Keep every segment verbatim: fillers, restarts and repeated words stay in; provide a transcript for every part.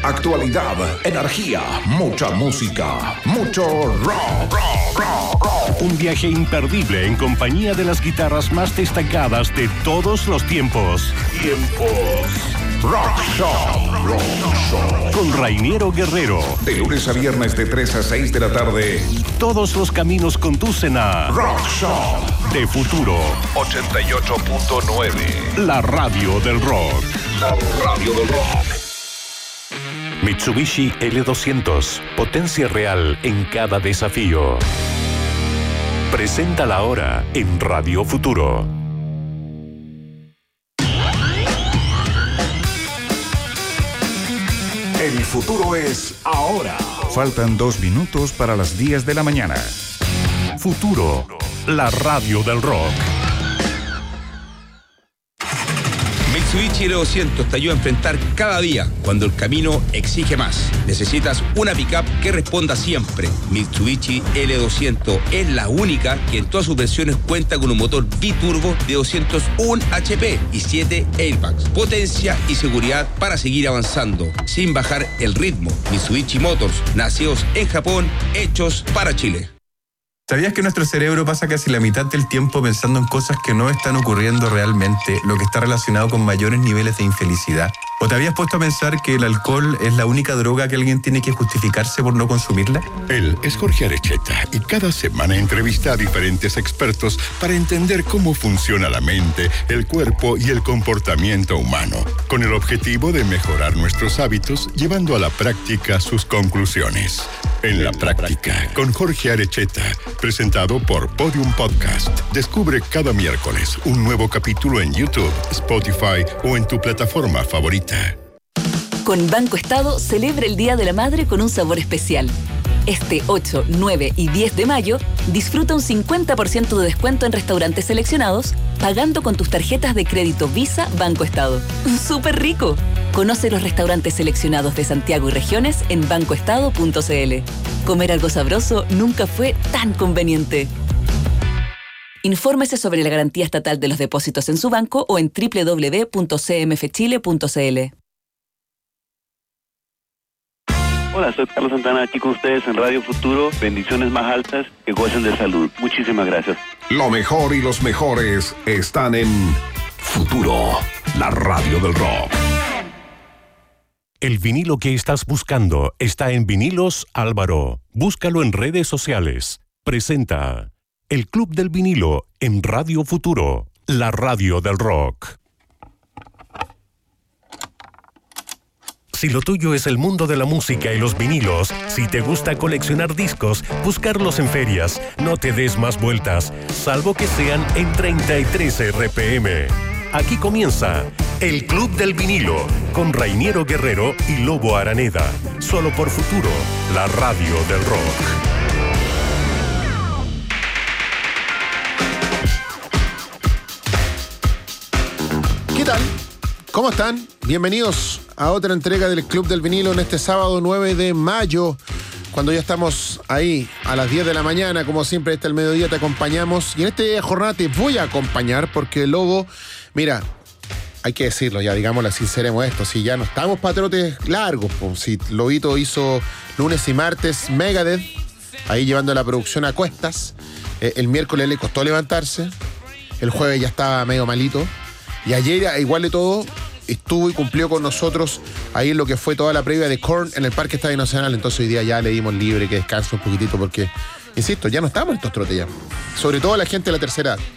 actualidad, energía, mucha música, mucho rock, rock, rock, rock. Un viaje imperdible en compañía de las guitarras más destacadas de todos los tiempos. Tiempos. Rock Show. Rock Show. Con Rainiero Guerrero. De lunes a viernes de tres a seis de la tarde. Todos los caminos conducen a Rock Show. De Futuro. ochenta y ocho punto nueve. La radio del rock. La radio del rock. Mitsubishi L doscientos. Potencia real en cada desafío. Presenta la hora en Radio Futuro. El futuro es ahora. Faltan dos minutos para las diez de la mañana. Futuro, la radio del rock. Mitsubishi L doscientos te ayuda a enfrentar cada día cuando el camino exige más. Necesitas una pickup que responda siempre. Mitsubishi L doscientos es la única que en todas sus versiones cuenta con un motor biturbo de doscientos uno H P y siete airbags. Potencia y seguridad para seguir avanzando sin bajar el ritmo. Mitsubishi Motors, nacidos en Japón, hechos para Chile. ¿Sabías que nuestro cerebro pasa casi la mitad del tiempo pensando en cosas que no están ocurriendo realmente, lo que está relacionado con mayores niveles de infelicidad? ¿O te habías puesto a pensar que el alcohol es la única droga que alguien tiene que justificarse por no consumirla? Él es Jorge Arecheta y cada semana entrevista a diferentes expertos para entender cómo funciona la mente, el cuerpo y el comportamiento humano, con el objetivo de mejorar nuestros hábitos, llevando a la práctica sus conclusiones. En la práctica, con Jorge Arecheta, presentado por Podium Podcast. Descubre cada miércoles un nuevo capítulo en YouTube, Spotify o en tu plataforma favorita. Con Banco Estado celebra el Día de la Madre con un sabor especial. Este ocho, nueve y diez de mayo, disfruta un cincuenta por ciento de descuento en restaurantes seleccionados, pagando con tus tarjetas de crédito Visa Banco Estado. ¡Súper rico! Conoce los restaurantes seleccionados de Santiago y regiones en banco estado punto c l. Comer algo sabroso nunca fue tan conveniente. Infórmese sobre la garantía estatal de los depósitos en su banco o en doble u doble u doble u punto c m f chile punto c l. Hola, soy Carlos Santana, aquí con ustedes en Radio Futuro. Bendiciones más altas, que gocen de salud. Muchísimas gracias. Lo mejor y los mejores están en Futuro, la radio del rock. El vinilo que estás buscando está en Vinilos Álvaro. Búscalo en redes sociales. Presenta El Club del Vinilo en Radio Futuro, la radio del rock. Si lo tuyo es el mundo de la música y los vinilos, si te gusta coleccionar discos, buscarlos en ferias, no te des más vueltas, salvo que sean en treinta y tres R P M. Aquí comienza El Club del Vinilo con Rainiero Guerrero y Lobo Araneda. Solo por Futuro, la radio del rock. ¿Qué tal? ¿Cómo están? Bienvenidos a otra entrega del Club del Vinilo en este sábado nueve de mayo, cuando ya estamos ahí a las diez de la mañana, como siempre, hasta el mediodía te acompañamos. Y en esta jornada te voy a acompañar porque el Lobo, mira, hay que decirlo ya, digámoslo así, seremos esto, si ya no estamos patrotes largos, pues, si Lobito hizo lunes y martes Megadeth, ahí llevando la producción a cuestas, eh, el miércoles le costó levantarse, el jueves ya estaba medio malito, y ayer, igual de todo, estuvo y cumplió con nosotros ahí en lo que fue toda la previa de Korn en el Parque Estadio Nacional. Entonces hoy día ya le dimos libre, que descanse un poquitito, porque, insisto, ya no estamos en estos trotes ya. Sobre todo la gente de la tercera edad.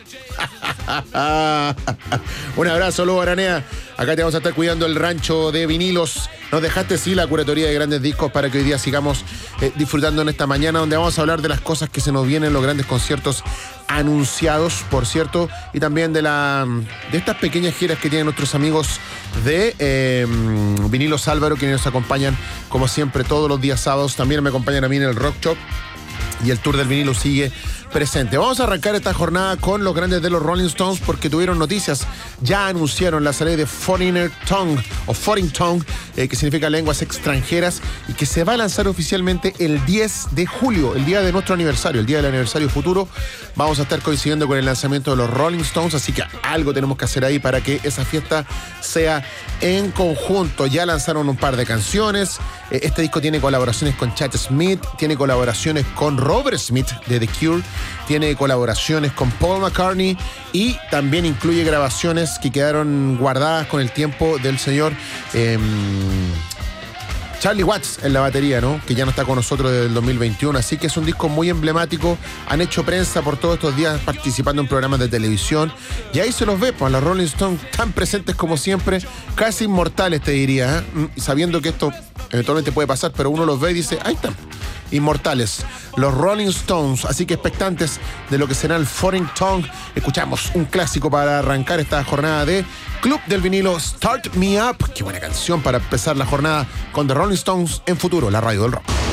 Un abrazo, Lobo Aranea. Acá te vamos a estar cuidando el rancho de vinilos. Nos dejaste, sí, la curatoría de grandes discos para que hoy día sigamos eh, disfrutando en esta mañana, donde vamos a hablar de las cosas que se nos vienen, los grandes conciertos anunciados, por cierto, y también de la de estas pequeñas giras que tienen nuestros amigos de eh, Vinilos Álvaro, quienes nos acompañan, como siempre, todos los días sábados. También me acompañan a mí en el Rock Shop. y el Tour del Vinilo sigue presente. Vamos a arrancar esta jornada con los grandes de los Rolling Stones porque tuvieron noticias. Ya anunciaron la salida de Foreigner Tongue o Foreign Tongue, eh, que significa lenguas extranjeras, y que se va a lanzar oficialmente el diez de julio, el día de nuestro aniversario, el día del aniversario futuro. Vamos a estar coincidiendo con el lanzamiento de los Rolling Stones, así que algo tenemos que hacer ahí para que esa fiesta sea en conjunto. Ya lanzaron un par de canciones. Este disco tiene colaboraciones con Chad Smith, tiene colaboraciones con Robert Smith de The Cure, tiene colaboraciones con Paul McCartney y también incluye grabaciones que quedaron guardadas con el tiempo del señor eh, Charlie Watts en la batería, ¿no? Que ya no está con nosotros desde el dos mil veintiuno, así que es un disco muy emblemático. Han hecho prensa por todos estos días participando en programas de televisión y ahí se los ve, pues los Rolling Stones tan presentes como siempre, casi inmortales te diría, ¿eh? Sabiendo que esto eventualmente puede pasar, pero uno los ve y dice, ahí están, inmortales, los Rolling Stones, así que expectantes de lo que será el Foreign Tongue. Escuchamos un clásico para arrancar esta jornada de Club del Vinilo, Start Me Up. Qué buena canción para empezar la jornada con The Rolling Stones en Futuro, la radio del rock.